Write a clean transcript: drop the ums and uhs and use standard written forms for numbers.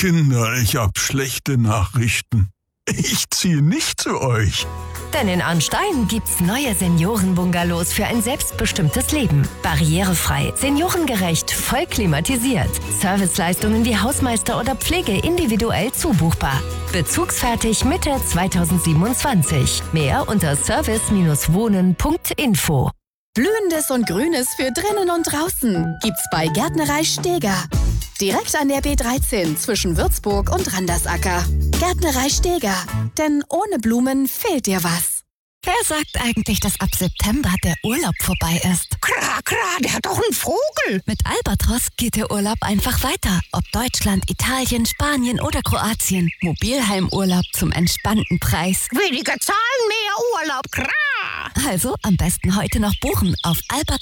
Kinder, ich hab schlechte Nachrichten. Ich ziehe nicht zu euch. Denn in Arnstein gibt's neue Seniorenbungalows für ein selbstbestimmtes Leben. Barrierefrei, seniorengerecht, voll klimatisiert. Serviceleistungen wie Hausmeister oder Pflege individuell zubuchbar. Bezugsfertig Mitte 2027. Mehr unter service-wohnen.info. Blühendes und Grünes für drinnen und draußen gibt's bei Gärtnerei Steger. Direkt an der B13 zwischen Würzburg und Randersacker. Gärtnerei Steger. Denn ohne Blumen fehlt dir was. Wer sagt eigentlich, dass ab September der Urlaub vorbei ist? Kra, der hat doch einen Vogel. Mit Albatros geht der Urlaub einfach weiter. Ob Deutschland, Italien, Spanien oder Kroatien. Mobilheimurlaub zum entspannten Preis. Weniger Zahlen, mehr Urlaub. Kra. Also am besten heute noch buchen auf albatros.com.